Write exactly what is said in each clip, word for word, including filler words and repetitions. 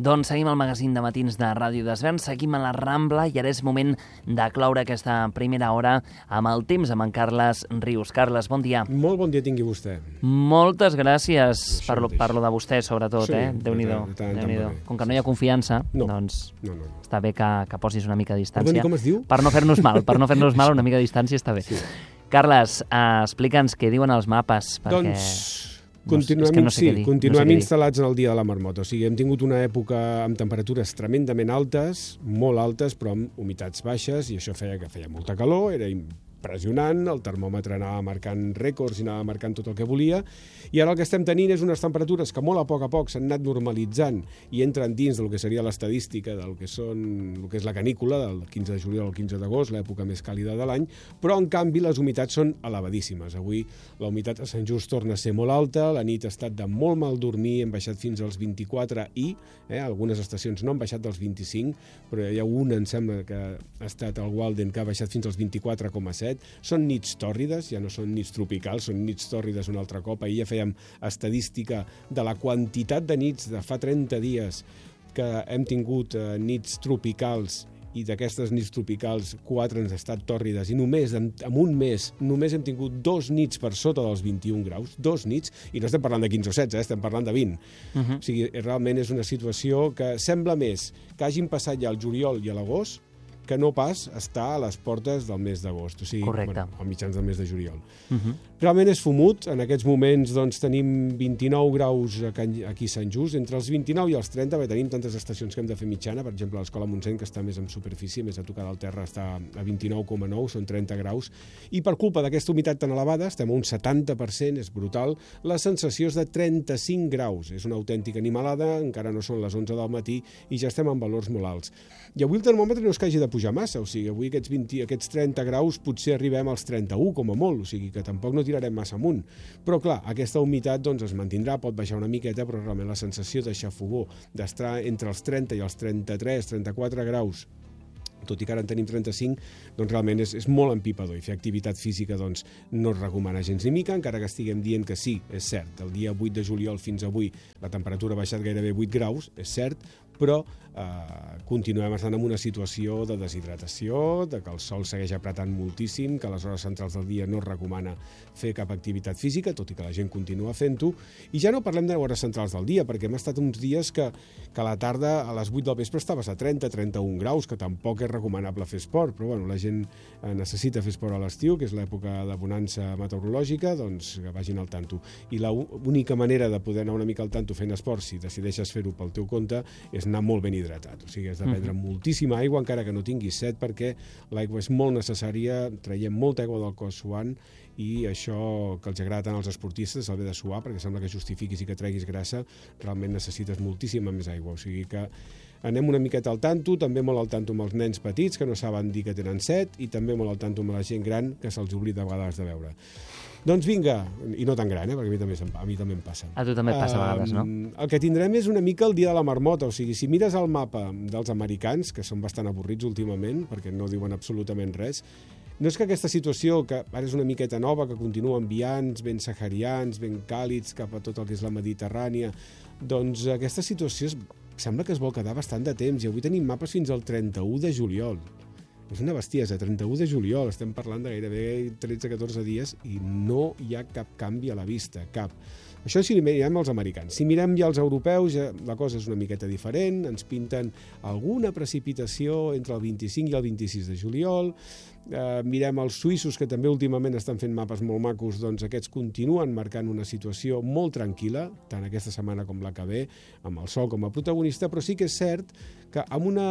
Doncs seguim el magazín de matins de Ràdio Desvern, seguim a la Rambla i ara és moment de cloure aquesta primera hora amb el temps amb en Carles Rius. Carles, bon dia. Molt bon dia tingui vostè. Moltes gràcies. Això Parlo, mateix. parlo de vostè, sobretot, Sí, eh? de Déu-n'hi-do. tant- de tant en tant Déu-n'hi-do. va bé. Com que no hi ha confiança, No. doncs No, no, no. està bé que, que posis una mica de Perdoni, distància. com es diu? Per no fer-nos mal, per no fer-nos mal, una mica de distància està bé. Sí. Carles, eh, explica'ns què diuen els mapes, perquè... Doncs no sé- continuem, és que no sé sí, què dir, continuem no sé què dir. instal·lats en el dia de la marmota. O sigui, hem tingut una època amb temperatures tremendament altes, molt altes, però amb humitats baixes, i això feia que feia molta calor, era impressionant, el termòmetre anava marcant rècords i anava marcant tot el que volia, i ara el que estem tenint és unes temperatures que molt a poc a poc s'han anat normalitzant i entren dins del que seria l'estadística del que són, el que és la canícula, del quinze de juliol al quinze d'agost, l'època més càlida de l'any, però en canvi les humitats són elevadíssimes. Avui la humitat a Sant Just torna a ser molt alta, la nit ha estat de molt mal dormir, hem baixat fins als vint-i-quatre i, eh, algunes estacions no han baixat dels vint-i-cinc, però hi ha una, em sembla, que ha estat el Walden, que ha baixat fins als vint-i-quatre coma set. Són nits tòrrides, ja no són nits tropicals, són nits tòrrides un altre cop. Ahir ja fèiem estadística de la quantitat de nits de fa trenta dies que hem tingut eh, nits tropicals, i d'aquestes nits tropicals, quatre han estat tòrrides, i només en, en un mes només hem tingut dos nits per sota dels vint-i-un graus, dos nits, i no estem parlant de quinze o setze, eh? Estem parlant de vint. Uh-huh. O sigui, realment és una situació que sembla més que hagin passat ja el juliol i l'agost que no pas està a les portes del mes d'agost, o sigui, Correcte. bueno, a mitjans del mes de juliol. Uh-huh. Realment és fumut. En aquests moments doncs, tenim vint-i-nou graus aquí a Sant Just, entre els vint-i-nou i els trenta, perquè tenim tantes estacions que hem de fer mitjana. Per exemple, l'Escola Montseny, que està més en superfície, més a tocar del terra, està a vint-i-nou coma nou, són trenta graus. I per culpa d'aquesta humitat tan elevada, estem a un setanta per cent, és brutal, la sensació és de trenta-cinc graus. És una autèntica animalada, encara no són les onze del matí i ja estem en valors molt alts. I avui el termòmetre no és que hagi de pujar massa, o sigui, avui aquests, vint, aquests trenta graus potser arribem als trenta-u com a molt, o sigui que tampoc no tirarem massa amunt. Però clar, aquesta humitat doncs, es mantindrà, pot baixar una miqueta, però realment la sensació de xafogó, d'estar entre els trenta i els trenta-tres, trenta-quatre graus, tot i que ara en tenim trenta-cinc, doncs realment és, és molt empipador, i fer activitat física doncs, no es recomana gens ni mica, encara que estiguem dient que sí, és cert, el dia vuit de juliol fins avui la temperatura ha baixat gairebé vuit graus, és cert, però eh, continuem estant en una situació de deshidratació, de que el sol segueix apretant moltíssim, que a les hores centrals del dia no es recomana fer cap activitat física, tot i que la gent continua fent-ho, i ja no parlem de hores centrals del dia, perquè hem estat uns dies que, que a la tarda, a les vuit del vespre, estaves a trenta a trenta-un graus, que tampoc és recomanable fer esport, però bueno, la gent eh, necessita fer esport a l'estiu, que és l'època de bonança meteorològica, doncs que vagin al tanto. I l'única manera de poder anar una mica al tanto fent esport, si decideixes fer-ho pel teu compte, és anar molt ben hidratat, o sigui, has de prendre mm-hmm. moltíssima aigua, encara que no tinguis set, perquè l'aigua és molt necessària, traiem molta aigua del cos suant, i això que els agrada tant als esportistes, el bé de suar, perquè sembla que justifiquis i que treguis grassa, realment necessites moltíssima més aigua, o sigui que anem una miqueta al tanto, també molt al tanto amb els nens petits, que no saben dir que tenen set, i també molt al tanto amb la gent gran, que se'ls oblida a vegades de veure. Doncs vinga, i no tan gran, eh, perquè a mi també, a mi també em passa. A tu també et passa a vegades, no? Uh, el que tindrem és una mica el dia de la marmota, o sigui, si mires el mapa dels americans, que són bastant avorrits últimament, perquè no diuen absolutament res, no és que aquesta situació, que ara és una miqueta nova, que continua enviant vents saharians, ben càlids, cap a tot el que és la Mediterrània, doncs aquesta situació es, sembla que es vol quedar bastant de temps, i avui tenim mapes fins al trenta-u de juliol. És una bestiesa, trenta-u de juliol, estem parlant de gairebé tretze a catorze dies i no hi ha cap canvi a la vista, cap. Això si mirem els americans. Si mirem ja els europeus, ja la cosa és una miqueta diferent, ens pinten alguna precipitació entre el vint-i-cinc i el vint-i-sis de juliol, eh, mirem els suïssos, que també últimament estan fent mapes molt macos, doncs aquests continuen marcant una situació molt tranquil·la, tant aquesta setmana com la que ve, amb el sol com a protagonista, però sí que és cert que amb una...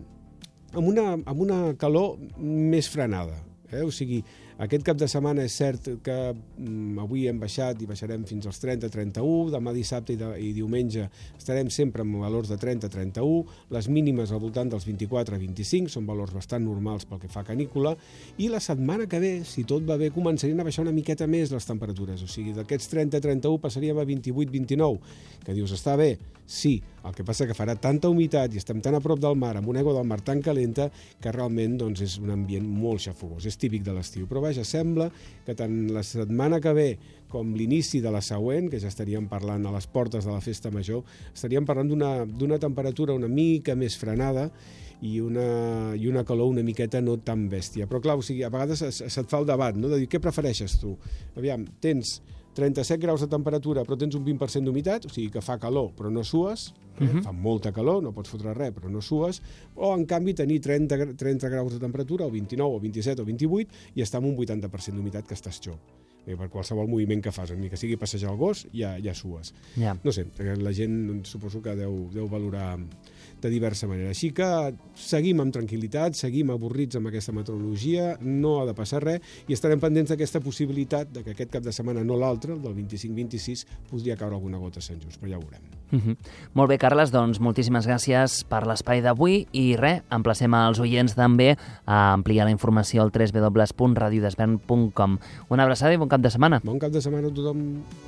amb una, amb una calor més frenada. Eh? O sigui, aquest cap de setmana és cert que mm, avui hem baixat i baixarem fins als trenta a trenta-u, demà dissabte i, de, i diumenge estarem sempre amb valors de trenta a trenta-u, les mínimes al voltant dels vint-i-quatre a vint-i-cinc, són valors bastant normals pel que fa a canícula, i la setmana que ve, si tot va bé, començarien a baixar una miqueta més les temperatures, o sigui, d'aquests trenta a trenta-u passaríem a vint-i-vuit a vint-i-nou, que dius, està bé, sí, el que passa que farà tanta humitat i estem tan a prop del mar, amb una aigua del mar tan calenta, que realment doncs, és un ambient molt xafogós, és típic de l'estiu, però vaja, sembla que tant la setmana que ve com l'inici de la següent, que ja estaríem parlant a les portes de la festa major, estaríem parlant d'una temperatura una mica més frenada i una, i una calor una miqueta no tan bèstia. Però clar, o sigui, a vegades se't fa el debat, no?, de dir, què prefereixes tu? Aviam, tens trenta-set graus de temperatura però tens un vint per cent d'humitat, o sigui que fa calor però no sues, eh? uh-huh. Fa molta calor, no pots fotre res però no sues, o en canvi tenir trenta, trenta graus de temperatura, o vint-i-nou, o vint-i-set, o vint-i-vuit, i estar amb un vuitanta per cent d'humitat que estàs xop. Bé, per qualsevol moviment que fas, ni que sigui passejar el gos, ja, ja sues. Yeah. No sé, la gent suposo que deu, deu valorar de diversa manera. Així que seguim amb tranquil·litat, seguim avorrits amb aquesta meteorologia, no ha de passar res, i estarem pendents d'aquesta possibilitat de que aquest cap de setmana, no l'altre, el del vint-i-cinc vint-i-sis, podria caure alguna gota a Sant Just, però ja ho veurem. Uh-huh. Molt bé, Carles, doncs moltíssimes gràcies per l'espai d'avui, i res, emplacem als oients també a ampliar la informació al w w w punt radio desvern punt com. Una abraçada i bon cap de setmana. Bon cap de setmana a tothom.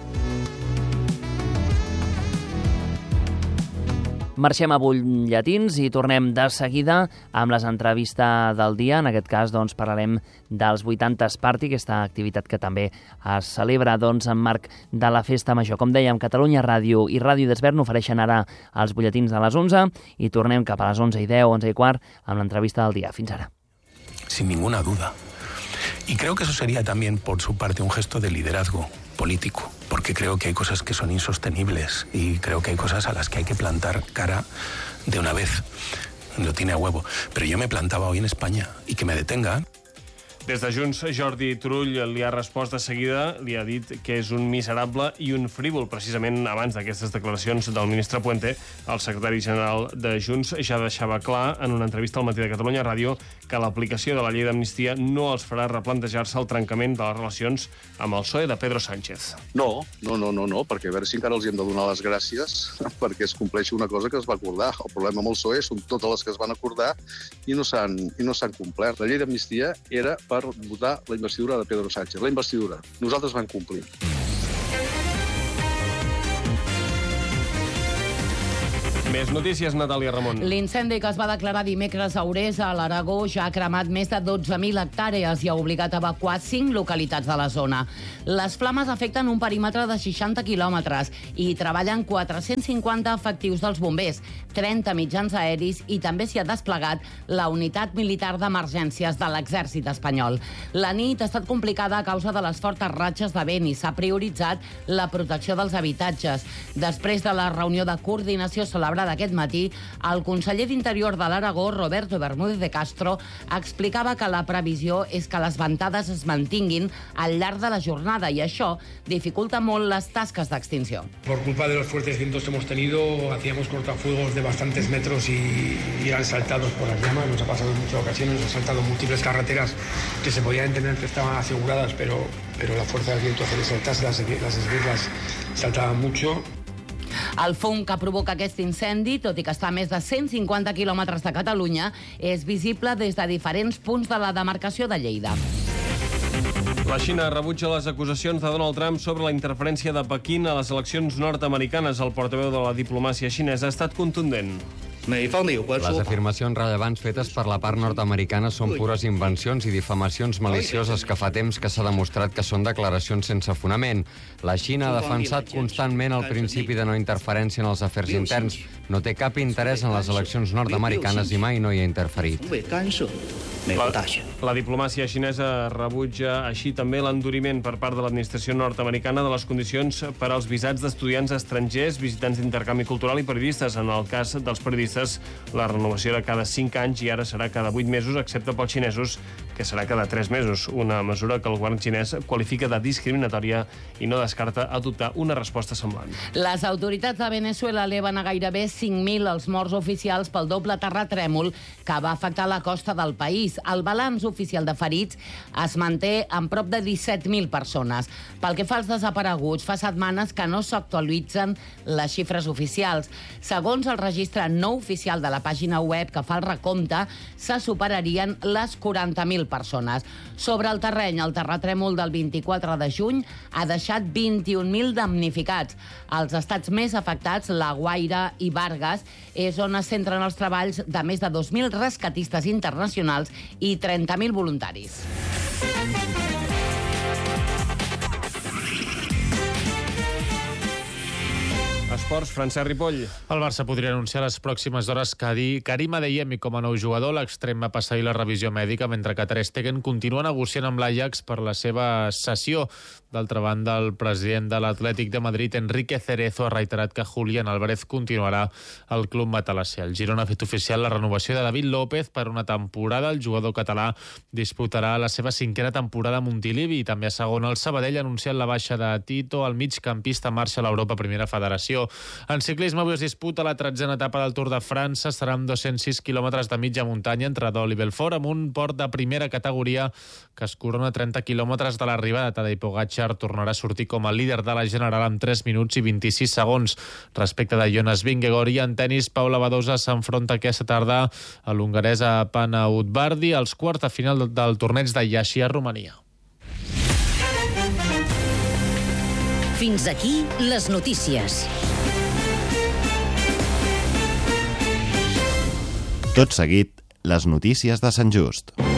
Marxem a butlletins i tornem de seguida amb les entrevistes del dia. En aquest cas, doncs, parlarem dels vuitanta Party, aquesta activitat que també es celebra doncs, en marc de la Festa Major. Com dèiem, Catalunya Ràdio i Ràdio Desvern ofereixen ara els butlletins de les onze i tornem cap a les onze i deu, onze i quart, amb l'entrevista del dia. Fins ara. Sin ninguna duda. Y creo que eso sería también, por su parte, un gesto de liderazgo político, porque creo que hay cosas que son insostenibles y creo que hay cosas a las que hay que plantar cara de una vez. Lo tiene a huevo. Pero yo me plantaba hoy en España y que me detengan. Des de Junts, Jordi Turull li ha respost de seguida, li ha dit que és un miserable i un frívol. Precisament abans d'aquestes declaracions del ministre Puente, el secretari general de Junts ja deixava clar en una entrevista al Matí de Catalunya Ràdio que l'aplicació de la llei d'amnistia no els farà replantejar-se el trencament de les relacions amb el P S O E de Pedro Sánchez. No, no, no, no, no, perquè a veure si encara els hem de donar les gràcies perquè es compleixi una cosa que es va acordar. El problema amb el P S O E són totes les que es van acordar i no s'han i no s'han complert. La llei d'amnistia era per per votar la investidura de Pedro Sánchez. La investidura. Nosaltres vam complir. Més notícies, Natàlia Ramon. L'incendi que es va declarar dimecres a Orès, a l'Aragó, ja ha cremat més de dotze mil hectàrees i ha obligat a evacuar cinc localitats de la zona. Les flames afecten un perímetre de seixanta quilòmetres i treballen quatre-cents cinquanta efectius dels bombers, trenta mitjans aeris i també s'hi ha desplegat la unitat militar d'emergències de l'exèrcit espanyol. La nit ha estat complicada a causa de les fortes ratxes de vent i s'ha prioritzat la protecció dels habitatges. Després de la reunió de coordinació celebrada d'aquest matí, el conseller d'Interior de l'Aragó, Roberto Bermúdez de Castro, explicava que la previsió és que les ventades es mantinguin al llarg de la jornada i això dificulta molt les tasques d'extinció. Por culpa de los fuertes vientos que hemos tenido, hacíamos cortafuegos de bastantes metros y, y eran saltados por las llamas. Nos ha pasado en muchas ocasiones, nos han saltado múltiples carreteras que se podía entender que estaban aseguradas, pero, pero la fuerza del viento hace que saltase, las, las esbirras saltaban mucho. El fum que provoca aquest incendi, tot i que està a més de cent cinquanta quilòmetres de Catalunya, és visible des de diferents punts de la demarcació de Lleida. La Xina rebutja les acusacions de Donald Trump sobre la interferència de Pequín a les eleccions nord-americanes. El portaveu de la diplomàcia xinesa ha estat contundent. Les afirmacions rellevants fetes per la part nord-americana són pures invencions i difamacions malicioses que fa temps que s'ha demostrat que són declaracions sense fonament. La Xina ha defensat constantment el principi de no interferència en els afers interns. No té cap interès en les eleccions nord-americanes i mai no hi ha interferit. La, la diplomàcia xinesa rebutja així també l'enduriment per part de l'administració nord-americana de les condicions per als visats d'estudiants estrangers, visitants d'intercanvi cultural i periodistes. En el cas dels periodistes, la renovació era cada cinc anys i ara serà cada vuit mesos, excepte pels xinesos, que serà cada tres mesos. Una mesura que el govern xinès qualifica de discriminatòria i no descarta adoptar una resposta semblant. Les autoritats de Venezuela eleven a gairebé cinc mil els morts oficials pel doble terratrèmol que va afectar la costa del país. El balanç oficial de ferits es manté en prop de disset mil persones. Pel que fa als desapareguts, fa setmanes que no s'actualitzen les xifres oficials. Segons el registre no oficial de la pàgina web que fa el recompte, se superarien les quaranta mil persones. Sobre el terreny, el terratrèmol del vint-i-quatre de juny ha deixat vint-i-un mil damnificats. Els estats més afectats, La Guaira i Vargas, és on es centren els treballs de més de dos mil rescatistes internacionals i trenta mil voluntaris. Esports, Francesc Ripoll. El Barça podria anunciar les pròximes hores Karim Adeyemi com a nou jugador. L'extrem va passar ahir la revisió mèdica, mentre que Ter Stegen continua negociant amb l'Ajax per la seva cessió. D'altra banda, el president de l'Atlètic de Madrid, Enrique Cerezo, ha reiterat que Julián Álvarez continuarà al club matalasser. El Girona ha fet oficial la renovació de David López per una temporada. El jugador català disputarà la seva cinquena temporada a Montilivi i també a segona. El Sabadell ha anunciat la baixa de Tito, el migcampista marxa a l'Europa Primera Federació. En ciclisme avui es disputa la tretzena etapa del Tour de França. Serà amb dos-cents sis quilòmetres de mitja muntanya entre Dol i Belfort, amb un port de primera categoria que es corona trenta quilòmetres de l'arribada. Tadej Pogačar tornarà a sortir com a líder de la general amb tres minuts i vint-i-sis segons respecte de Jonas Vingegaard. I en tenis, Paula Badosa s'enfronta aquesta tarda a l'hongaresa Pana Udvardi als quarts de final del torneig de Iași a Romania. Fins aquí les notícies. Tot seguit, les notícies de Sant Just.